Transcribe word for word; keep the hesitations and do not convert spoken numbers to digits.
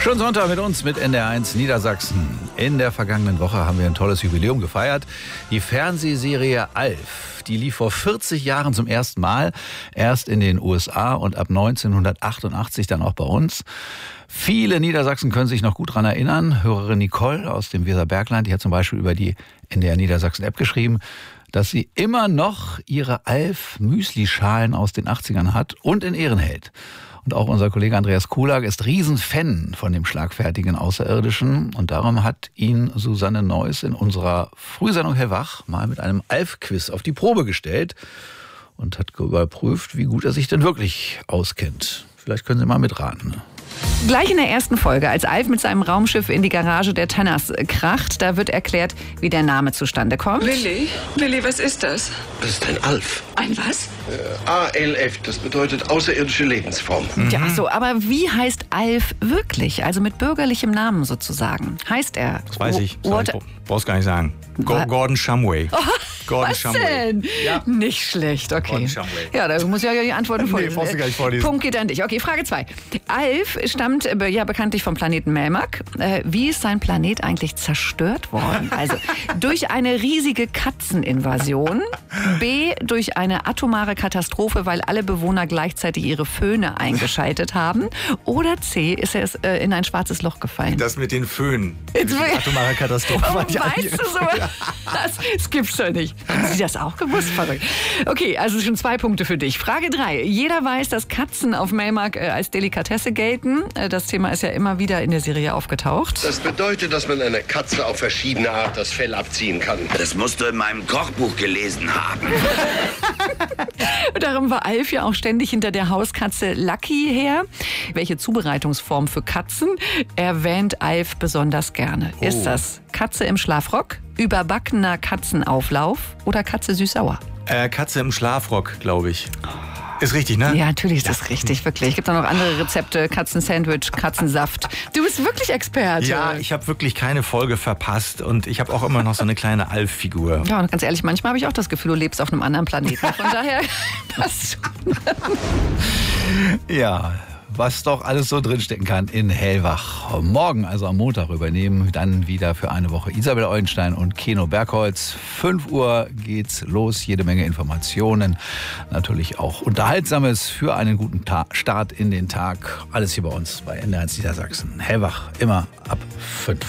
Schönen Sonntag mit uns, mit N D R eins Niedersachsen. In der vergangenen Woche haben wir ein tolles Jubiläum gefeiert. Die Fernsehserie Alf, die lief vor vierzig Jahren zum ersten Mal. Erst in den U S A und ab neunzehnhundertachtundachtzig dann auch bei uns. Viele Niedersachsen können sich noch gut daran erinnern. Hörerin Nicole aus dem Weserbergland, die hat zum Beispiel über die N D R Niedersachsen-App geschrieben, dass sie immer noch ihre Alf-Müsli-Schalen aus den achtzigern hat und in Ehren hält. Und auch unser Kollege Andreas Kulak ist Riesenfan von dem schlagfertigen Außerirdischen. Und darum hat ihn Susanne Neuss in unserer Frühsendung Hellwach mal mit einem Alf-Quiz auf die Probe gestellt und hat überprüft, wie gut er sich denn wirklich auskennt. Vielleicht können Sie mal mitraten. Gleich in der ersten Folge, als Alf mit seinem Raumschiff in die Garage der Tanners kracht, da wird erklärt, wie der Name zustande kommt. Willi? Willi, was ist das? Das ist ein Alf. Ein was? Äh, A L F, das bedeutet außerirdische Lebensform. Mhm. Ja, so, aber wie heißt Alf wirklich? Also mit bürgerlichem Namen sozusagen. Heißt er? Das weiß ich. Das What? ich brauch's gar nicht sagen. Go Wa- Gordon Shumway. Oh, Gordon was Shumway. denn? Ja. Nicht schlecht, okay. Gordon Shumway. Ja, da muss ich ja die Antworten Nee, vorlesen. brauchst du gar nicht vorlesen. Punkt geht an dich. Okay, Frage zwei. Alf stammt äh, ja bekanntlich vom Planeten Melmac. Äh, wie ist sein Planet eigentlich zerstört worden? Also durch eine riesige Katzeninvasion, B, durch eine atomare Katastrophe, weil alle Bewohner gleichzeitig ihre Föhne eingeschaltet haben, oder C, ist er äh, in ein schwarzes Loch gefallen? Das mit den Föhnen. Jetzt Die will- atomare Katastrophe. Oh, war die weißt eigentlich- du so? Das, das gibt's doch nicht. Haben Sie das auch gewusst? Verrückt. Okay, also schon zwei Punkte für dich. Frage drei. Jeder weiß, dass Katzen auf Melmac äh, als Delikatesse gelten. Äh, das Thema ist ja immer wieder in der Serie aufgetaucht. Das bedeutet, dass man einer Katze auf verschiedene Art das Fell abziehen kann. Das musst du in meinem Kochbuch gelesen haben. Und darum war Alf ja auch ständig hinter der Hauskatze Lucky her. Welche Zubereitungsform für Katzen erwähnt Alf besonders gerne? Oh. Ist das Katze im Schlafrock, überbackener Katzenauflauf oder Katze süß-sauer? Äh, Katze im Schlafrock, glaube ich. Ist richtig, ne? Ja, natürlich ist das richtig, wirklich. Es gibt auch noch andere Rezepte, Katzensandwich, Katzensaft. Du bist wirklich Experte. Ja, ich habe wirklich keine Folge verpasst und ich habe auch immer noch so eine kleine Alf-Figur. Ja, und ganz ehrlich, manchmal habe ich auch das Gefühl, du lebst auf einem anderen Planeten. Von daher passt schon. Ja, was doch alles so drinstecken kann in Hellwach. Morgen, also am Montag, übernehmen dann wieder für eine Woche Isabel Eulenstein und Keno Bergholz. fünf Uhr geht's los, jede Menge Informationen. Natürlich auch Unterhaltsames für einen guten Ta- Start in den Tag. Alles hier bei uns bei N D R eins Niedersachsen. Hellwach, immer ab fünf.